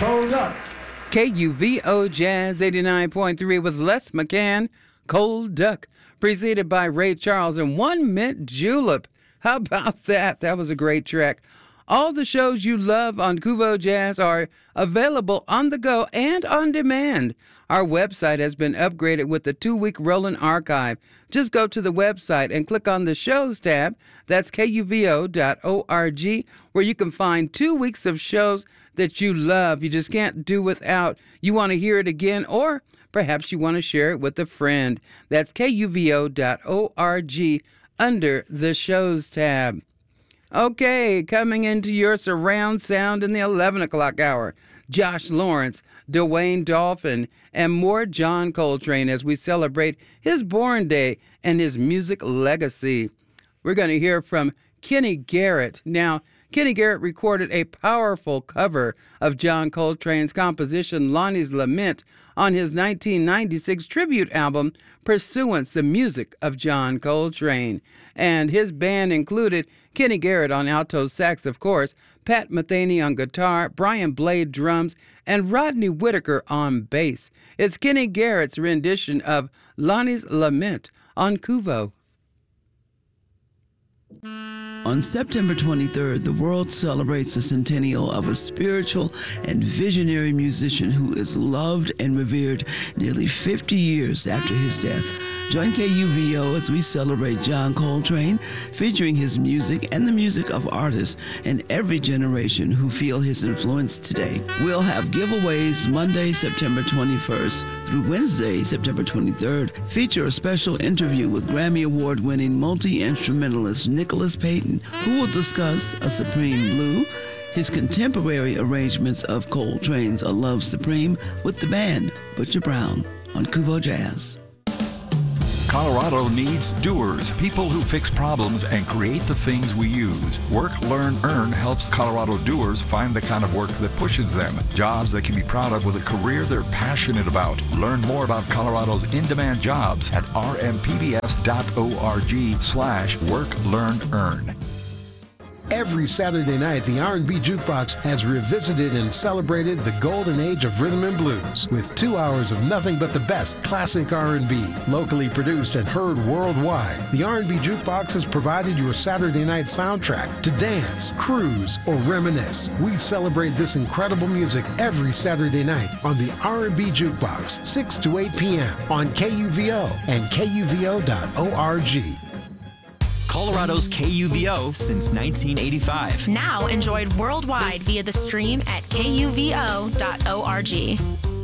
Cold Duck. KUVO Jazz 89.3 with Les McCann, Cold Duck, preceded by Ray Charles and 1 Mint Julep. How about that? That was a great track. All the shows you love on KUVO Jazz are available on the go and on demand. Our website has been upgraded with the 2-week rolling archive. Just go to the website and click on the shows tab. That's KUVO.org, where you can find 2 weeks of shows that you love. You just can't do without. You want to hear it again, or perhaps you want to share it with a friend. That's KUVO.org under the shows tab. Okay, coming into your surround sound in the 11 o'clock hour, Josh Lawrence, Dwayne Dolphin, and more John Coltrane as we celebrate his born day and his music legacy. We're going to hear from Kenny Garrett. Now, Kenny Garrett recorded a powerful cover of John Coltrane's composition Lonnie's Lament on his 1996 tribute album, Pursuance, the Music of John Coltrane. And his band included Kenny Garrett on alto sax, of course, Pat Metheny on guitar, Brian Blade drums, and Rodney Whitaker on bass. It's Kenny Garrett's rendition of Lonnie's Lament on KUVO. On September 23rd, the world celebrates the centennial of a spiritual and visionary musician who is loved and revered nearly 50 years after his death. Join KUVO as we celebrate John Coltrane, featuring his music and the music of artists in every generation who feel his influence today. We'll have giveaways Monday, September 21st through Wednesday, September 23rd. Feature a special interview with Grammy Award-winning multi-instrumentalist Nicholas Payton, who will discuss A Supreme Blue, his contemporary arrangements of Coltrane's A Love Supreme with the band Butcher Brown on KUVO Jazz. Colorado needs doers, people who fix problems and create the things we use. Work, Learn, Earn helps Colorado doers find the kind of work that pushes them. Jobs they can be proud of with a career they're passionate about. Learn more about Colorado's in-demand jobs at rmpbs.org/Work, Learn, Earn. Every Saturday night, the R&B Jukebox has revisited and celebrated the golden age of rhythm and blues with 2 hours of nothing but the best classic R&B, locally produced and heard worldwide. The R&B Jukebox has provided your Saturday night soundtrack to dance, cruise, or reminisce. We celebrate this incredible music every Saturday night on the R&B Jukebox, 6 to 8 p.m. on KUVO and KUVO.org. Colorado's KUVO since 1985. Now enjoyed worldwide via the stream at KUVO.org.